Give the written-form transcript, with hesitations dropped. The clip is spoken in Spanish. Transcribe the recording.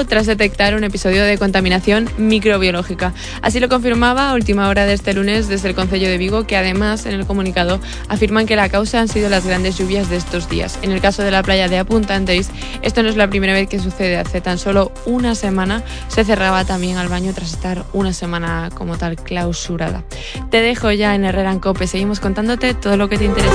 Vigo tras detectar un episodio de contaminación microbiológica. Así lo confirmaba a última hora de este lunes desde el Concello de Vigo, que además en el comunicado afirman que la causa han sido las grandes lluvias de estos días. En el caso de la playa de Apuntantes, esto no es la primera vez que sucede. Hace tan solo una semana se cerraba también al baño tras estar una semana como tal clausurada. Te dejo ya en Herrera en COPE. Seguimos contándote todo lo que te interesa.